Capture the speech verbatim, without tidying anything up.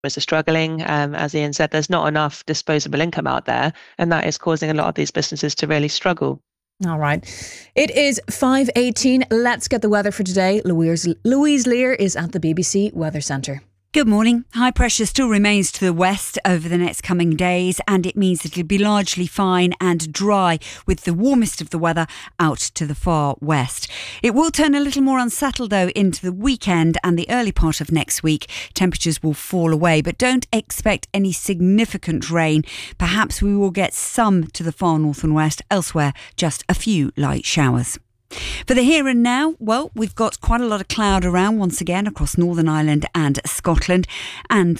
are struggling. Um, as Ian said, there's not enough disposable income out there, and that is causing a lot of these businesses to really struggle. All right. It is five eighteen. Let's get the weather for today. Louise, Louise Lear is at the B B C Weather Centre. Good morning. High pressure still remains to the west over the next coming days, and it means that it'll be largely fine and dry with the warmest of the weather out to the far west. It will turn a little more unsettled though into the weekend and the early part of next week. Temperatures will fall away, but don't expect any significant rain. Perhaps we will get some to the far north and west. Elsewhere, just a few light showers. For the here and now, well, we've got quite a lot of cloud around once again across Northern Ireland and Scotland, and